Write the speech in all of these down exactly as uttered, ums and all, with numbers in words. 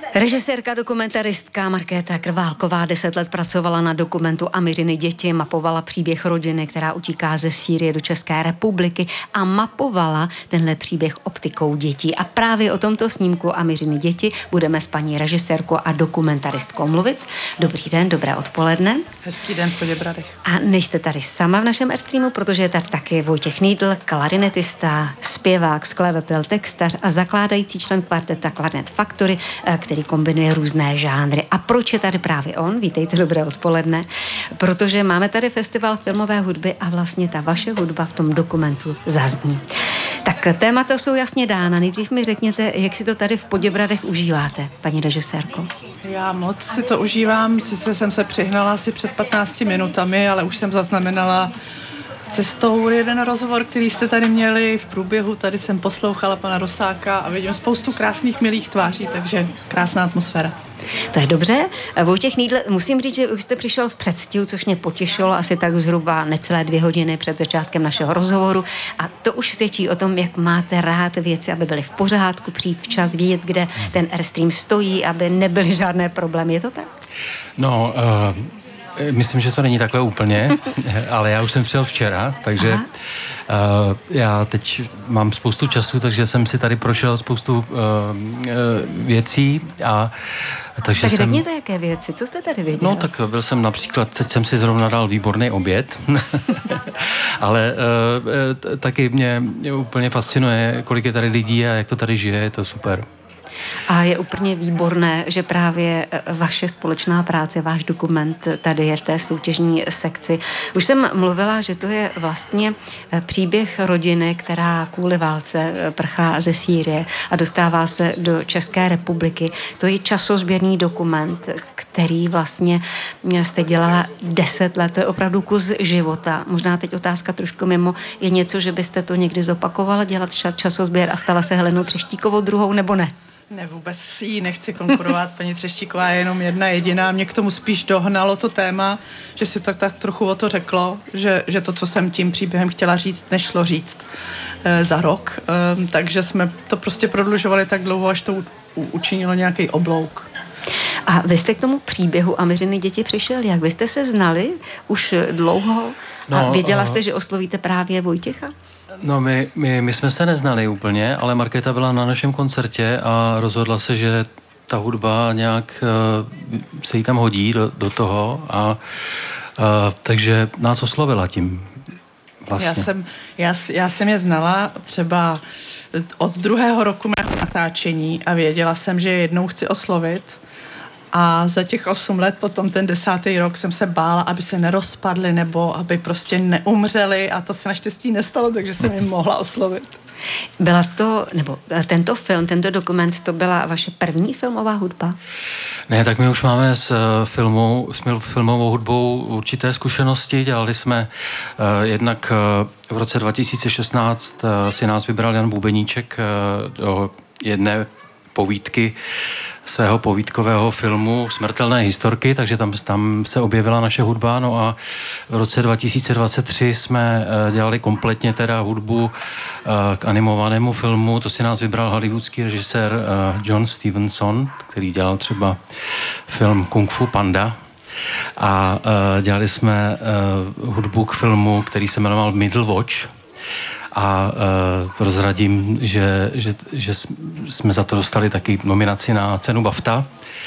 Režisérka, dokumentaristka Markéta Krválková deset let pracovala na dokumentu Amiřiny děti, mapovala příběh rodiny, která utíká ze Sýrie do České republiky a mapovala tenhle příběh optikou dětí. A právě o tomto snímku Amiřiny děti budeme s paní režisérkou a dokumentaristkou mluvit. Dobrý den, dobré odpoledne. Hezký den v Poděbradech. A nejste tady sama v našem Airstreamu, protože je tady taky Vojtěch Nýdl, klarinetista, zpěvák, skladatel, textař a zakládající člen kvarteta Klarnet Factory, který kombinuje různé žánry. A proč je tady právě on? Vítejte, dobré odpoledne. Protože máme tady festival filmové hudby a vlastně ta vaše hudba v tom dokumentu zazní. Tak témata jsou jasně dána. Nejdřív mi řekněte, jak si to tady v Poděbradech užíváte, paní režisérko. Já moc si to užívám. Sice jsem se přihnala asi před patnácti minutami, ale už jsem zaznamenala cestou jeden rozhovor, který jste tady měli v průběhu. Tady jsem poslouchala pana Rosáka a vidím spoustu krásných, milých tváří, takže krásná atmosféra. To je dobře. Vojtěch Nýdl, musím říct, že už jste přišel v předstihu, což mě potěšilo asi tak zhruba necelé dvě hodiny před začátkem našeho rozhovoru a to už svědčí o tom, jak máte rád věci, aby byly v pořádku, přijít včas, vědět, kde ten Airstream stojí, aby nebyly žádné problémy. Je to tak? No, uh... Myslím, že to není takhle úplně, ale já už jsem přijel včera, takže uh, já teď mám spoustu času, takže jsem si tady prošel spoustu uh, uh, věcí a takže tak jsem... řekněte, jaké věci, co jste tady viděl? No tak byl jsem například, teď jsem si zrovna dal výborný oběd, ale uh, taky mě úplně fascinuje, kolik je tady lidí a jak to tady žije, je to super. A je úplně výborné, že právě vaše společná práce, váš dokument tady je v té soutěžní sekci. Už jsem mluvila, že to je vlastně příběh rodiny, která kvůli válce prchá ze Sýrie a dostává se do České republiky. To je časozběrný dokument, který vlastně jste dělala deset let. To je opravdu kus života. Možná teď otázka trošku mimo. Je něco, že byste to někdy zopakovala, dělat časozběr a stala se Helenou Třeštíkovou druhou, nebo ne? Ne, vůbec si jí nechci konkurovat. Paní Třeštíková je jenom jedna jediná. Mě k tomu spíš dohnalo to téma, že si tak, tak trochu o to řeklo, že, že to, co jsem tím příběhem chtěla říct, nešlo říct e, za rok. E, takže jsme to prostě prodlužovali tak dlouho, až to u, u, učinilo nějaký oblouk. A vy jste k tomu příběhu Amiřiny děti přišel jak? Vy jste se znali už dlouho a no, věděla jste, že oslovíte právě Vojtěcha? No my, my, my jsme se neznali úplně, ale Markéta byla na našem koncertě a rozhodla se, že ta hudba nějak uh, se jí tam hodí do, do toho a uh, takže nás oslovila tím vlastně. Já jsem, já, já jsem je znala třeba od druhého roku mého natáčení a věděla jsem, že jednou chci oslovit. A za těch osm let, potom ten desátý rok, jsem se bála, aby se nerozpadli nebo aby prostě neumřeli a to se naštěstí nestalo, takže jsem jim mohla oslovit. Byla to, nebo tento film, tento dokument, to byla vaše první filmová hudba? Ne, tak my už máme s, filmou, s filmovou hudbou určité zkušenosti. Dělali jsme uh, jednak uh, v roce dva tisíce šestnáct uh, si nás vybral Jan Bubeníček uh, do jedné povídky svého povídkového filmu Smrtelné historky, takže tam, tam se objevila naše hudba. No a v roce dva tisíce dvacet tři jsme dělali kompletně teda hudbu k animovanému filmu. To si nás vybral hollywoodský režisér John Stevenson, který dělal třeba film Kung Fu Panda. A dělali jsme hudbu k filmu, který se jmenoval Middle Watch. A uh, prozradím, že, že, že jsme za to dostali taky nominaci na cenu BAFTA.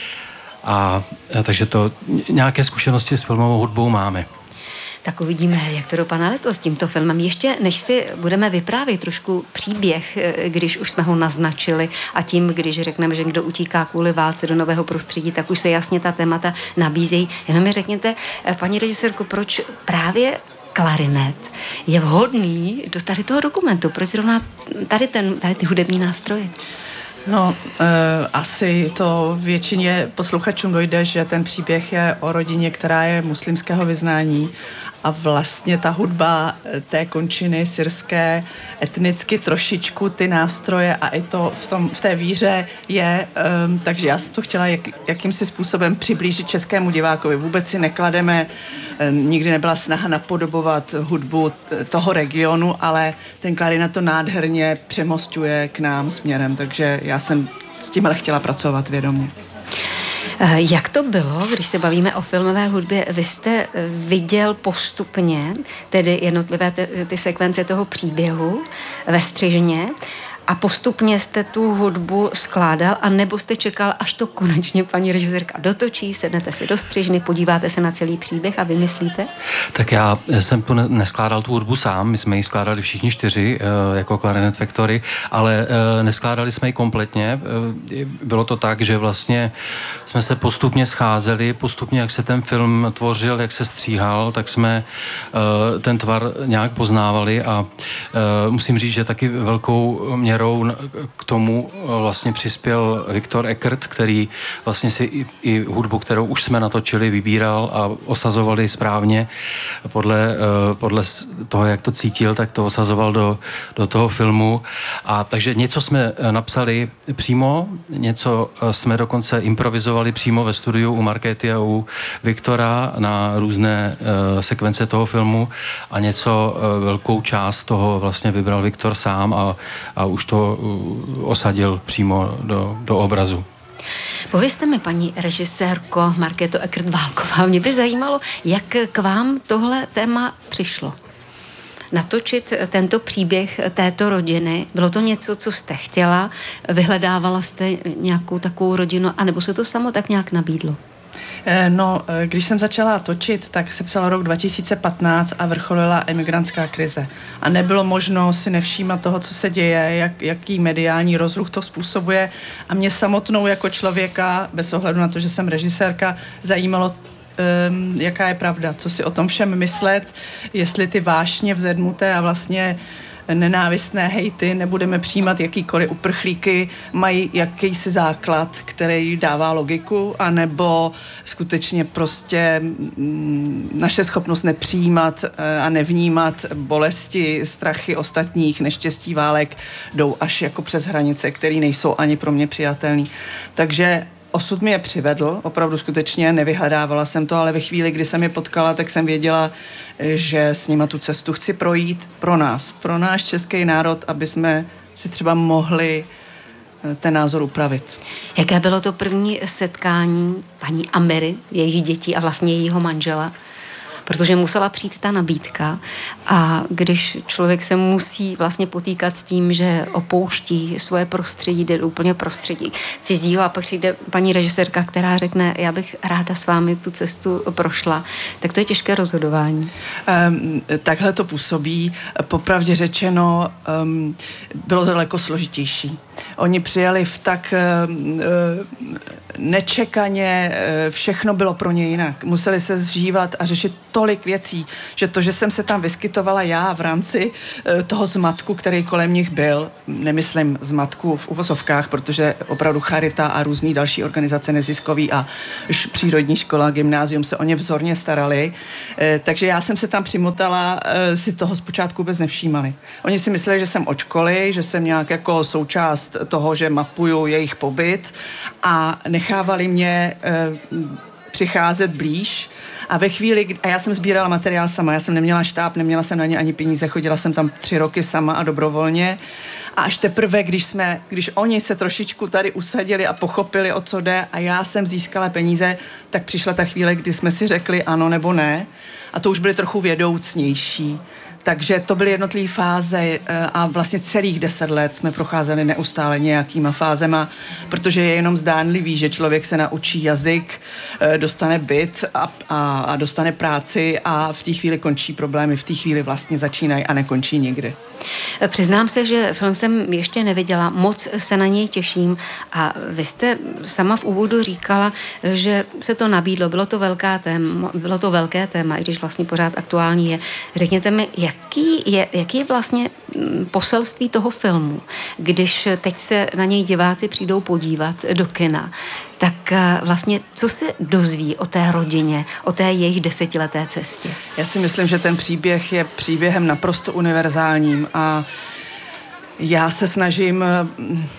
A, a takže to nějaké zkušenosti s filmovou hudbou máme. Tak uvidíme, jak to dopadne letos s tímto filmem. Ještě než si budeme vyprávět trošku příběh, když už jsme ho naznačili a tím, když řekneme, že kdo utíká kvůli válce do nového prostředí, tak už se jasně ta témata nabízejí. Jenom mi řekněte, paní režisérko, proč právě klarinet je vhodný do tady toho dokumentu? Proč zrovna tady, ten, tady ty hudební nástroje? No, e, asi to většině posluchačům dojde, že ten příběh je o rodině, která je muslimského vyznání a vlastně ta hudba té končiny syrské etnicky trošičku ty nástroje a i to v, tom, v té víře je, um, takže já jsem to chtěla jak, jakýmsi způsobem přiblížit českému divákovi. Vůbec si neklademe, um, nikdy nebyla snaha napodobovat hudbu toho regionu, ale ten klarinet to nádherně přemosťuje k nám směrem, takže já jsem s tímhle chtěla pracovat vědomě. Jak to bylo, když se bavíme o filmové hudbě? Vy jste viděl postupně tedy jednotlivé ty, ty sekvence toho příběhu ve střižně a postupně jste tu hudbu skládal, a nebo jste čekal, až to konečně paní režisérka dotočí, sednete si do střižny, podíváte se na celý příběh a vymyslíte? Tak já jsem tu neskládal tu hudbu sám, my jsme ji skládali všichni čtyři jako Clarinet Factory, ale neskládali jsme ji kompletně. Bylo to tak, že vlastně jsme se postupně scházeli, postupně, jak se ten film tvořil, jak se stříhal, tak jsme ten tvar nějak poznávali a musím říct, že taky velkou měrou k tomu vlastně přispěl Viktor Ekert, který vlastně si i, i hudbu, kterou už jsme natočili, vybíral a osazovali správně podle, podle toho, jak to cítil, tak to osazoval do, do toho filmu. A takže něco jsme napsali přímo, něco jsme dokonce improvizovali přímo ve studiu u Markéty a u Viktora na různé uh, sekvence toho filmu a něco, uh, velkou část toho vlastně vybral Viktor sám a, a už to uh, osadil přímo do, do obrazu. Povězte mi, paní režisérko Markéto Ekert-Válková, mě by zajímalo, jak k vám tohle téma přišlo. Natočit tento příběh této rodiny, bylo to něco, co jste chtěla, vyhledávala jste nějakou takovou rodinu, anebo se to samo tak nějak nabídlo? No, když jsem začala točit, tak se psal rok dva tisíce patnáct a vrcholila emigrantská krize. A nebylo možno si nevšímat toho, co se děje, jak, jaký mediální rozruch to způsobuje. A mě samotnou jako člověka, bez ohledu na to, že jsem režisérka, zajímalo, um, jaká je pravda, co si o tom všem myslet, jestli ty vášně vzedmuté a vlastně nenávistné hejty, nebudeme přijímat jakýkoliv uprchlíky, mají jakýsi základ, který dává logiku, anebo skutečně prostě naše schopnost nepřijímat a nevnímat bolesti, strachy ostatních, neštěstí válek jdou až jako přes hranice, které nejsou ani pro mě přijatelný. Takže osud mě přivedl, opravdu skutečně nevyhledávala jsem to, ale ve chvíli, kdy jsem je potkala, tak jsem věděla, že s nima tu cestu chci projít pro nás, pro náš český národ, aby jsme si třeba mohli ten názor upravit. Jaké bylo to první setkání paní Amery, jejich dětí a vlastně jejího manžela? Protože musela přijít ta nabídka a když člověk se musí vlastně potýkat s tím, že opouští svoje prostředí, jde úplně prostředí cizího a pak přijde paní režisérka, která řekne, já bych ráda s vámi tu cestu prošla, tak to je těžké rozhodování. Um, takhle to působí. Popravdě řečeno, um, bylo to daleko složitější. Oni přijeli v tak um, nečekaně, všechno bylo pro ně jinak. Museli se zžívat a řešit tolik věcí, že to, že jsem se tam vyskytovala já v rámci toho zmatku, který kolem nich byl, nemyslím zmatku v uvozovkách, protože opravdu Charita a různý další organizace neziskový a přírodní škola, gymnázium se o ně vzorně starali, takže já jsem se tam přimotala, si toho zpočátku vůbec nevšímali. Oni si mysleli, že jsem od školy, že jsem nějak jako součást toho, že mapuju jejich pobyt a nechávali mě e, přicházet blíž a ve chvíli, a já jsem sbírala materiál sama, já jsem neměla štáb, neměla jsem na ně ani peníze, chodila jsem tam tři roky sama a dobrovolně a až teprve, když jsme, když oni se trošičku tady usadili a pochopili, o co jde a já jsem získala peníze, tak přišla ta chvíle, kdy jsme si řekli ano nebo ne a to už byly trochu vědoucnější. Takže to byly jednotlivé fáze a vlastně celých deset let jsme procházeli neustále nějakýma fázema, protože je jenom zdánlivý, že člověk se naučí jazyk, dostane byt a, a, a dostane práci a v té chvíli končí problémy, v té chvíli vlastně začínají a nekončí nikdy. Přiznám se, že film jsem ještě neviděla, moc se na něj těším a vy jste sama v úvodu říkala, že se to nabídlo, bylo to, velká téma, bylo to velké téma, i když vlastně pořád aktuální je. Řekněte mi, jaký je, jaký je vlastně poselství toho filmu, když teď se na něj diváci přijdou podívat do kina, tak vlastně co se dozví o té rodině, o té jejich desetileté cestě? Já si myslím, že ten příběh je příběhem naprosto univerzálním a já se snažím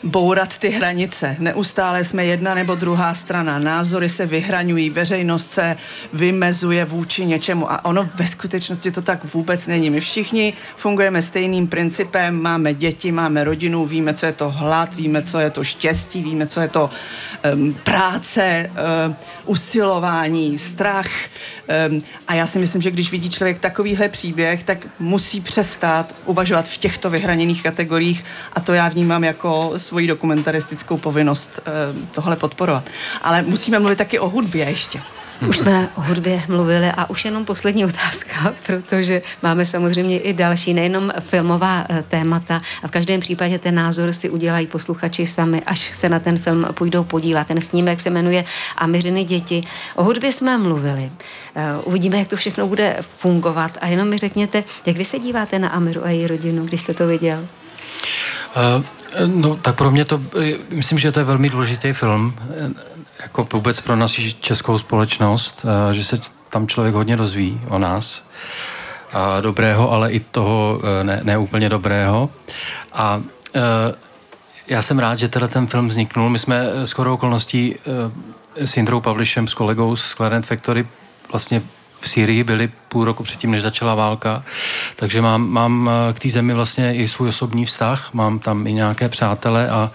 bourat ty hranice. Neustále jsme jedna nebo druhá strana. Názory se vyhraňují, veřejnost se vymezuje vůči něčemu a ono ve skutečnosti to tak vůbec není. My všichni fungujeme stejným principem, máme děti, máme rodinu, víme, co je to hlad, víme, co je to štěstí, víme, co je to um, práce, um, usilování, strach. Um, a já si myslím, že když vidí člověk takovýhle příběh, tak musí přestat uvažovat v těchto vyhraněných kategoriích a to já vnímám jako svoji dokumentaristickou povinnost um, tohle podporovat. Ale musíme mluvit taky o hudbě ještě. Už jsme o hudbě mluvili a už jenom poslední otázka, protože máme samozřejmě i další, nejenom filmová témata a v každém případě ten názor si udělají posluchači sami, až se na ten film půjdou podívat. Ten snímek se jmenuje Amiřiny děti. O hudbě jsme mluvili. Uvidíme, jak to všechno bude fungovat a jenom mi řekněte, jak vy se díváte na Amiru a její rodinu, když jste to viděl? Uh, no, tak pro mě to, myslím, že to je velmi důležitý film, jako vůbec pro naši českou společnost, že se tam člověk hodně dozví o nás. A dobrého, ale i toho ne, ne úplně dobrého. A já jsem rád, že teda ten film vzniknul. My jsme shodou okolností s Jindrou Pavlišem, s kolegou z Clarinet Factory vlastně v Sýrii byli půl roku předtím, než začala válka, takže mám, mám k té zemi vlastně i svůj osobní vztah, mám tam i nějaké přátele a, a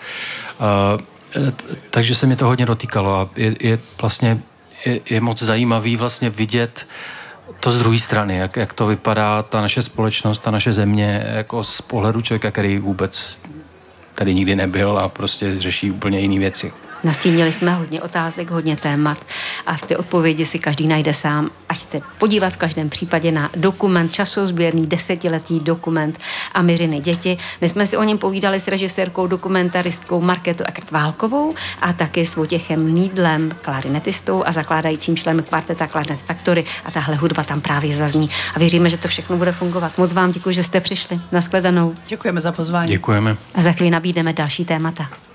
takže se mě to hodně dotýkalo a je, je vlastně je, je moc zajímavý vlastně vidět to z druhé strany, jak, jak to vypadá ta naše společnost, ta naše země, jako z pohledu člověka, který vůbec tady nikdy nebyl a prostě řeší úplně jiné věci. Nastínili jsme hodně otázek, hodně témat a ty odpovědi si každý najde sám. Až se podívat v každém případě na dokument, časozběrný desetiletý dokument Amiřiny děti. My jsme si o něm povídali s režisérkou, dokumentaristkou Markétou Eckert-Válkovou a taky s Vojtěchem Nídlem, klarinetistou a zakládajícím členem kvarteta Clarinet Factory a tahle hudba tam právě zazní. A věříme, že to všechno bude fungovat. Moc vám děkuji, že jste přišli. Nashledanou. Děkujeme za pozvání. Děkujeme. A za chvíli nabídneme další témata.